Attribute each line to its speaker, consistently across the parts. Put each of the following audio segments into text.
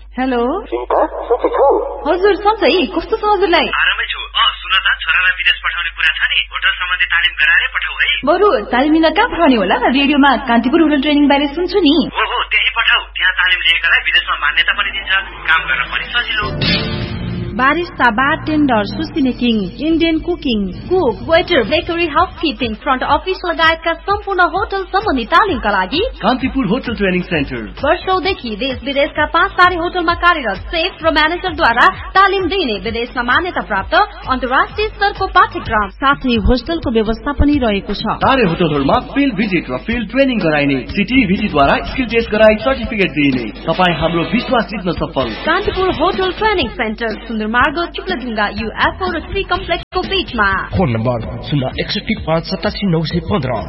Speaker 1: Hello
Speaker 2: Sunita, सन्चै छौ?
Speaker 1: हजुर सन्चै, कस्तो छ हजुरलाई?
Speaker 3: आरामै छु। सुन त, छोरालाई विदेश पठाउने कुरा छ नि, होटल सम्बन्धी तालिम गराएरै पठाऊ है।
Speaker 1: बरु तालिम लिन कहाँ पठाउने होला? रेडियोमा कान्तिपुर होटल ट्रेनिङ बारे सुन्छु नि।
Speaker 3: हो त्यही पठाऊ। त्यहाँ तालिम लिएकालाई विदेशमा मान्यता पनि दिन्छ, काम गर्न पनि सजिलो।
Speaker 4: बारिस्ता, बारटेन्डर, सुसी making, Indian cooking,
Speaker 1: cook, waiter, bakery, housekeeping, front office लगायतका सम्पूर्ण होटल सम्बन्धी तालिमका लागि
Speaker 5: कान्तिपुर होटल ट्रेनिङ सेन्टर
Speaker 1: वर्षौंदेखि देश विदेशका 5 तारे होटलमा कार्यरत सेफ र म्यानेजरद्वारा तालिम दिइने विदेशमा मान्यता प्राप्त अन्तर्राष्ट्रिय स्तरको पाठ्यक्रम
Speaker 4: साथै होस्टलको व्यवस्था पनि रहेको छ।
Speaker 5: तारे होटलहरूमा फिल्ड भिजिट र फिल्ड ट्रेनिङ गराइने, सिटिभिटीद्वारा स्किल टेस्ट गराई सर्टिफिकेट दिइने। तपाईँ हाम्रो विश्वास जित्न सफल।
Speaker 1: Kantipur hotel training centre, सुन्दरमार्ग, चुक्लाढुङ्गा, UFO र 3 कम्प्लेक्सको बीचमा।
Speaker 6: Phone number 061587915।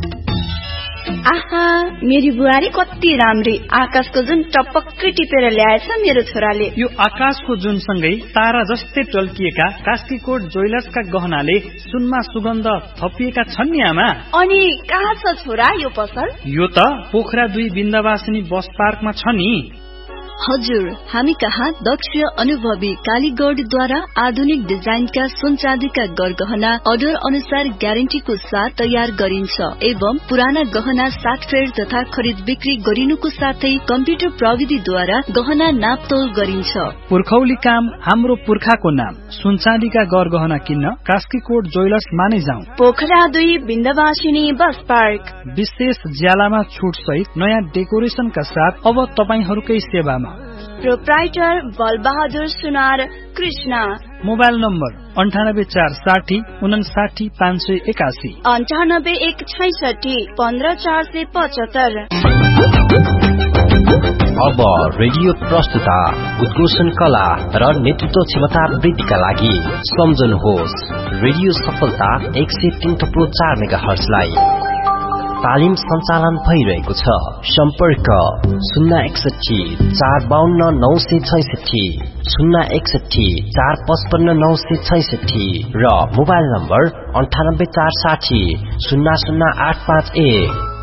Speaker 7: आहा, मेरी बुहारी कति राम्री। आकाशको जुन टपक्कै टिपेर ल्याएछ मेरो छोराले।
Speaker 8: यो आकाशको जुन सँगै तारा जस्तै टल्किएका कास्कीकोट ज्वेलर्सका गहनाले सुनमा सुगन्ध थपिएका छन् नि आमा।
Speaker 7: अनि कहाँ छ छोरा यो पसल?
Speaker 8: यो त पोखरा 2 बिन्दावासिनी बस पार्कमा छ नि।
Speaker 9: हजुर, हामी कहाँ दक्ष अनुभवी कालीगढद्वारा आधुनिक डिजाइनका सुन चाँदीका गरगहना अर्डर अनुसार ग्यारेन्टीको साथ तयार गरिन्छ एवं पुराना गहना साटफेर तथा खरिद बिक्री गरिनुको साथै कम्प्युटर प्रविधिद्वारा गहना नापतोल गरिन्छ।
Speaker 8: पुर्खौली काम हाम्रो पुर्खाको नाम। सुन चाँदीका गरगहना किन्न कास्कीकोट ज्वेलर्स माने जाउँ।
Speaker 7: Pokhara 2 बिन्दावासिनी bus park.
Speaker 8: विशेष ज्यालामा छुट सहित नयाँ डेकोरेसनका साथ अब तपाईहरूकै सेवामा।
Speaker 7: प्रोप्राइटर बलबहादुर सुनार कृष्ण।
Speaker 8: Mobile number 9846 59581
Speaker 7: 98166 15475।
Speaker 6: अब रेडियो प्रस्तुता उद्घोषण कला र नेतृत्व क्षमता वृद्धिका लागि सम्झनुहोस् रेडियो सफलता 103.4 मेगाहर्जलाई। तालिम सञ्चालन भइरहेको छ। सम्पर्क 061 452 966 061 455 966 र मोबाइल नम्बर 98460 00851।